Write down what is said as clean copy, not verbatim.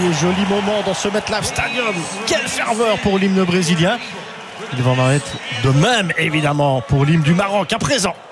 joli moment dans ce MetLife Stadium. Quelle ferveur pour l'hymne brésilien. Il va en être de même évidemment pour l'hymne du Maroc à présent.